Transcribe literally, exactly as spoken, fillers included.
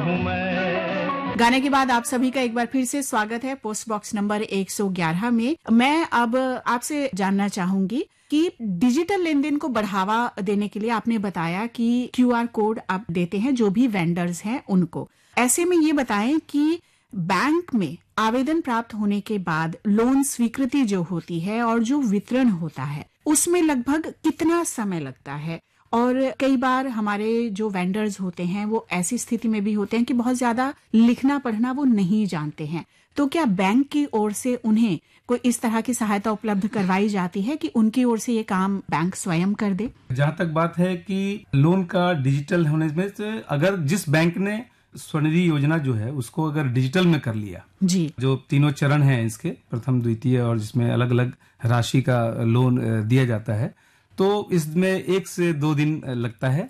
हूँ मैं। गाने के बाद आप सभी का एक बार फिर से स्वागत है पोस्ट बॉक्स नंबर एक सौ ग्यारह में। मैं अब आपसे जानना चाहूंगी कि डिजिटल लेन देन को बढ़ावा देने के लिए आपने बताया कि क्यूआर कोड आप देते हैं जो भी वेंडर्स हैं उनको। ऐसे में ये बताएं कि बैंक में आवेदन प्राप्त होने के बाद लोन स्वीकृति जो होती है और जो वितरण होता है उसमें लगभग कितना समय लगता है? और कई बार हमारे जो वेंडर्स होते हैं वो ऐसी स्थिति में भी होते हैं कि बहुत ज्यादा लिखना पढ़ना वो नहीं जानते हैं, तो क्या बैंक की ओर से उन्हें कोई इस तरह की सहायता उपलब्ध करवाई जाती है कि उनकी ओर से ये काम बैंक स्वयं कर दे? जहाँ तक बात है कि लोन का डिजिटल होने में से अगर जिस बैंक ने स्वनिधि योजना जो है उसको अगर डिजिटल में कर लिया जी, जो तीनों चरण हैं इसके, प्रथम द्वितीय और जिसमें अलग अलग राशि का लोन दिया जाता है, तो इसमें एक से दो दिन लगता है